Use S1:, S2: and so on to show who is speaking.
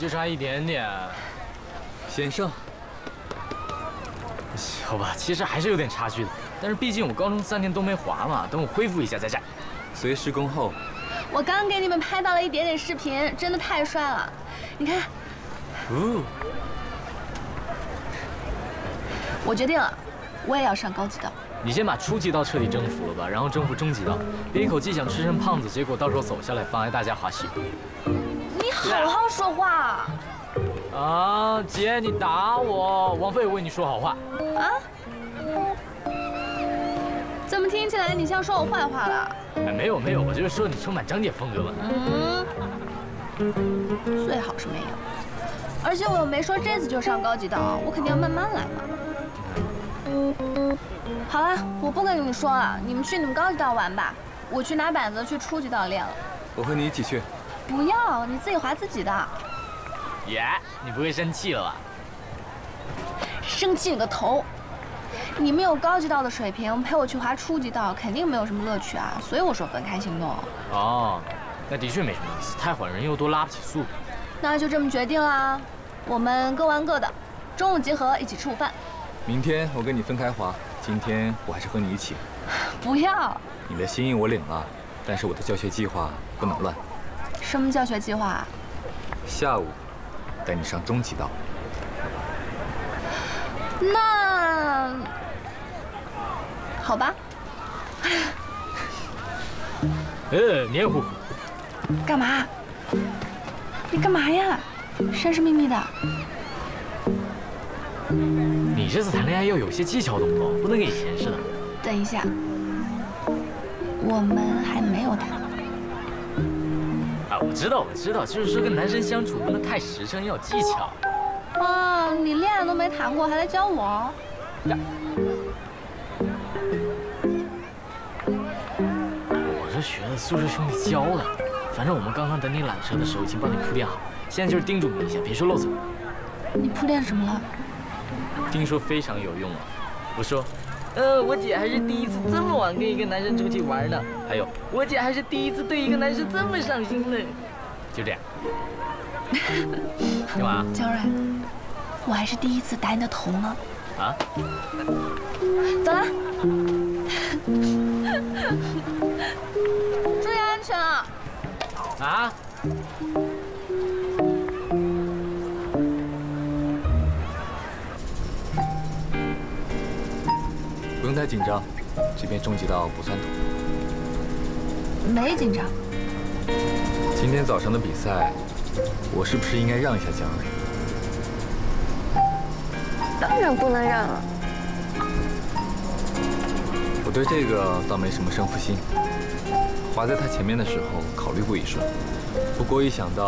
S1: 就差一点点。
S2: 险胜。
S1: 好吧，其实还是有点差距的。但是毕竟我高中3年都没滑嘛，等我恢复一下再战。
S2: 随时恭候。
S3: 我刚给你们拍到了一点点视频，真的太帅了。你看。
S1: 哦。
S3: 我决定了，我也要上高级道。
S1: 你先把初级道彻底征服了吧，然后征服中级道。别一口气想吃成胖子，结果到时候走下来妨碍大家滑雪。
S3: 你好好说话。
S1: 啊，姐，你打我！王菲也为你说好话。
S3: 啊？怎么听起来你像说我坏话了？
S1: 哎，没有，我就是说你充满张姐风格嘛。
S3: 最好是没有。而且我又没说这次就上高级道，我肯定要慢慢来嘛。好了，我不跟你们说了，你们去你们高级道玩吧，我去拿板子去初级道练了。
S2: 我和你一起去。
S3: 不要，你自己滑自己的。
S1: 耶，你不会生气了吧？
S3: 生气你个头！你们有高级道的水平，陪我去滑初级道，肯定没有什么乐趣啊。所以我说分开行动。
S1: 哦，那的确没什么意思，太缓人又多拉不起速度。
S3: 那就这么决定啦，我们各玩各的，中午集合一起吃午饭。
S2: 明天我跟你分开滑，今天我还是和你一起。
S3: 不要。
S2: 你的心意我领了，但是我的教学计划不能乱。
S3: 什么教学计划？
S2: 下午带你上中级道。
S3: 那好吧。
S1: 黏糊糊。
S3: 干嘛？你干嘛呀？神神秘秘的。
S1: 你这次谈恋爱要有些技巧，懂不懂？不能跟以前似的。
S3: 等一下，我们还没有谈。
S1: 啊，我知道，就是说跟男生相处不能太实诚，要有技巧。
S3: 啊，你恋爱都没谈过，还来教我？
S1: 我这学的宿舍兄弟教的，反正我们刚刚等你缆车的时候已经帮你铺垫好，现在就是叮嘱你一下，别说漏嘴。
S3: 你铺垫什么了？
S1: 听说非常有用啊！我说，我姐还是第一次这么晚跟一个男生出去玩呢。还有，我姐还是第一次对一个男生这么上心呢。就这样。干嘛？
S3: 江蕊，我还是第一次打你的头呢。
S1: 啊？
S3: 走了。注意安全啊！
S1: 啊？
S2: 不用太紧张，这边中级道不算土。
S3: 没紧张。
S2: 今天早上的比赛，我是不是应该让一下江蕊？
S3: 当然不能让了。
S2: 我对这个倒没什么胜负心。滑在他前面的时候考虑过一瞬，不过一想到